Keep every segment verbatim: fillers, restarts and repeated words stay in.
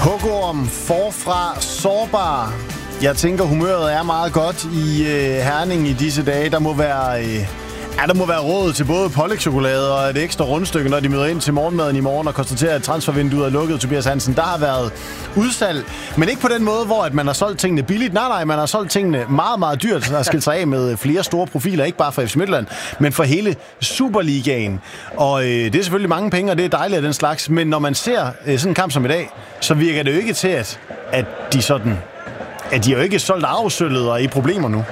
Hugorm forfra sårbar. Jeg tænker, humøret er meget godt i øh, Herning i disse dage. Der må være... Øh Ja, der må være råd til både pålægtschokolade og et ekstra rundstykke, når de møder ind til morgenmaden i morgen og konstaterer, at transfervinduet er lukket. Tobias Hansen, der har været udsalg, men ikke på den måde, hvor at man har solgt tingene billigt. Nej, nej, man har solgt tingene meget, meget dyrt, og har skilt sig af med flere store profiler, ikke bare for F C Midtjylland, men for hele Superligaen. Og øh, det er selvfølgelig mange penge, og det er dejligt af den slags, men når man ser øh, sådan en kamp som i dag, så virker det jo ikke til, at, at de sådan, at de jo ikke solgt afsøllet og er i problemer nu.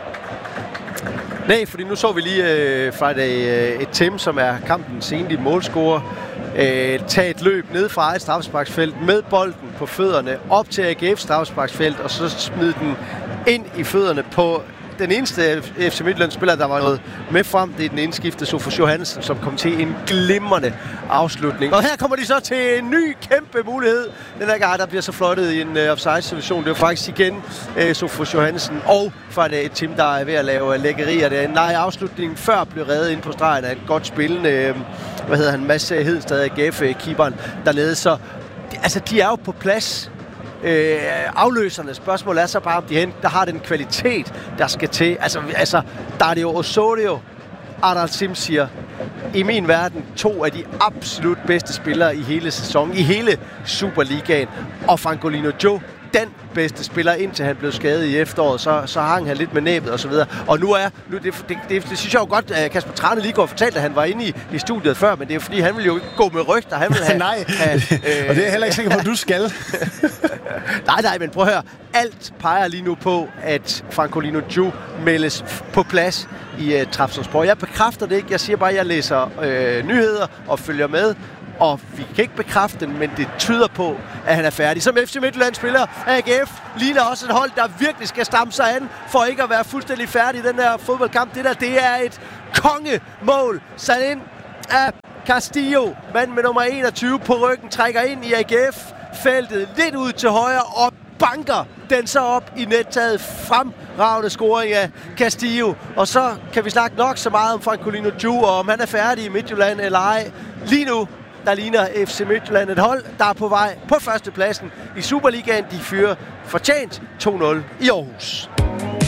Nej, fordi nu så vi lige øh, Friday øh, et Tim, som er kampens egentlige målscorer, øh, tage et løb ned fra et straffesparksfelt med bolden på fødderne op til A G F's straffesparksfelt, og så smide den ind i fødderne på den eneste F C Midtjylland-spiller, der var noget med frem. Det er den indskiftede Sofus Johansen, som kom til en glimrende afslutning. Og her kommer de så til en ny kæmpe mulighed. Den her gang, der bliver så flottet i en uh, offside-situation. Det er faktisk igen uh, Sofus Johansen og fra et team, der er ved at lave lækkerier. Det er en nej afslutning før blev reddet ind på stregen af et godt spillende, uh, hvad hedder han, Mads Hedensted, A G F-keeperen dernede. Så altså, de er jo på plads. Øh, afløserne. Spørgsmålet er så bare, om de hen, der har den kvalitet, der skal til. Altså, altså der er det jo Osorio, Adal Simsier, i min verden to af de absolut bedste spillere i hele sæsonen, i hele Superligaen. Og Francolino Joe, den bedste spiller, indtil han blev skadet i efteråret, så, så hang han lidt med næbet og så videre. Og nu er, nu, det, det, det, det synes jeg jo godt, at Kasper Trane lige går og fortalte, at han var inde i, i studiet før, men det er fordi, han vil jo ikke gå med rygter. Han vil have, nej, have, øh, og det er jeg heller ikke sikker på, at du skal. nej, nej, men prøv at høre. Alt peger lige nu på, at Francolino Joe meldes på plads i uh, Trabzonspor. Jeg bekræfter det ikke. Jeg siger bare, at jeg læser øh, nyheder og følger med. Og vi kan ikke bekræfte den, men det tyder på, at han er færdig. Som F C Midtjylland-spiller, A G F ligner også et hold, der virkelig skal stamme sig an, for ikke at være fuldstændig færdig i den der fodboldkamp. Det der, det er et kongemål sat ind af Castillo. Mand med nummer enogtyve på ryggen trækker ind i A G F-feltet lidt ud til højre og banker den så op i nettaget. Fremragende scoring af Castillo. Og så kan vi snakke nok så meget om Francolino Joe, og om han er færdig i Midtjylland eller ej. Lige nu, der ligner F C Midtjylland et hold, der er på vej på førstepladsen i Superligaen. De fyrer fortjent to nul i Aarhus.